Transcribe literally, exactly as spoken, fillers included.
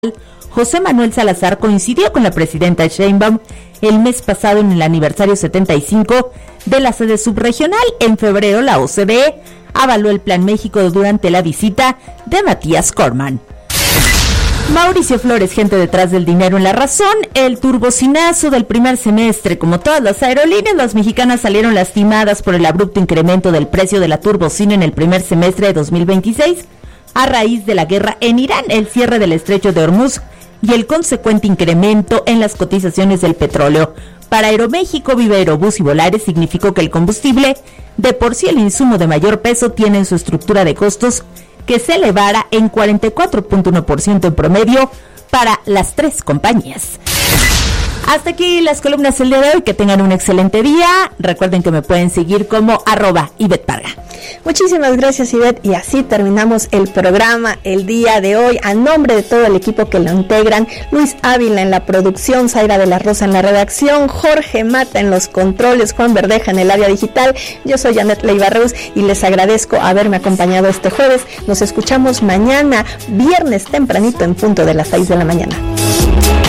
José Manuel Salazar coincidió con la presidenta Sheinbaum el mes pasado en el aniversario setenta y cinco de la sede subregional. En febrero, la O C D E avaló el Plan México durante la visita de Matías Corman. Mauricio Flores, gente detrás del dinero en La Razón. El turbocinazo del primer semestre. Como todas las aerolíneas, las mexicanas salieron lastimadas por el abrupto incremento del precio de la turbocina en el primer semestre de dos mil veintiséis, a raíz de la guerra en Irán, el cierre del estrecho de Hormuz y el consecuente incremento en las cotizaciones del petróleo. Para Aeroméxico, Viva Aerobús y Volaris significó que el combustible, de por sí el insumo de mayor peso, tiene en su estructura de costos que se elevara en cuarenta y cuatro punto uno por ciento en promedio para las tres compañías. Hasta aquí las columnas del día de hoy. Que tengan un excelente día. Recuerden que me pueden seguir como arroba Ivette Parga. Muchísimas gracias, Ivette, y así terminamos el programa el día de hoy. A nombre de todo el equipo que lo integran: Luis Ávila en la producción, Zaira de la Rosa en la redacción, Jorge Mata en los controles, Juan Verdeja en el área digital. Yo soy Janet Leiva Reus y les agradezco haberme acompañado este jueves. Nos escuchamos mañana, viernes tempranito, en punto de las seis de la mañana.